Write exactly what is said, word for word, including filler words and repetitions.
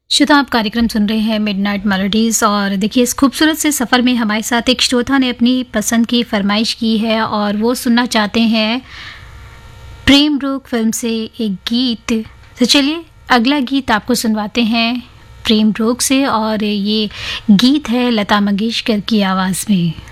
श्रोता, आप कार्यक्रम सुन रहे हैं मिडनाइट मेलोडीज़। और देखिए, इस खूबसूरत से सफ़र में हमारे साथ एक श्रोता ने अपनी पसंद की फरमाइश की है और वो सुनना चाहते हैं प्रेम रोग फिल्म से एक गीत। तो चलिए अगला गीत आपको सुनवाते हैं प्रेम रोग से, और ये गीत है लता मंगेशकर की आवाज़ में।